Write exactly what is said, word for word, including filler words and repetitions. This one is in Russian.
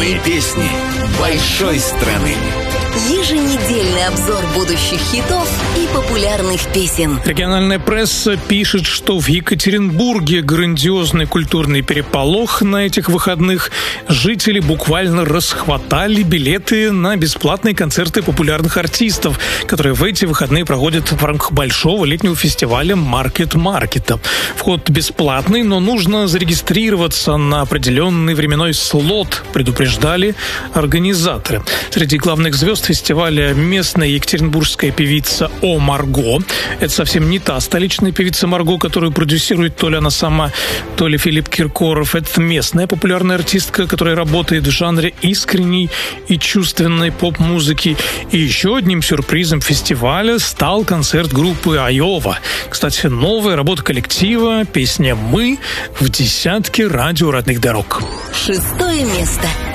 Главные песни большой страны. Еженедельный обзор будущих хитов и популярных песен. Региональная пресса пишет, что в Екатеринбурге грандиозный культурный переполох на этих выходных. Жители буквально расхватали билеты на бесплатные концерты популярных артистов, которые в эти выходные проходят в рамках большого летнего фестиваля «Маркет-маркета». Вход бесплатный, но нужно зарегистрироваться на определенный временной слот, предупреждали организаторы. Среди главных звезд фестиваля местная екатеринбургская певица О. Марго. Это совсем не та столичная певица Марго, которую продюсирует то ли она сама, то ли Филипп Киркоров. Это местная популярная артистка, которая работает в жанре искренней и чувственной поп-музыки. И еще одним сюрпризом фестиваля стал концерт группы Айова. Кстати, новая работа коллектива, песня «Мы» в десятке радио родных дорог. Шестое место.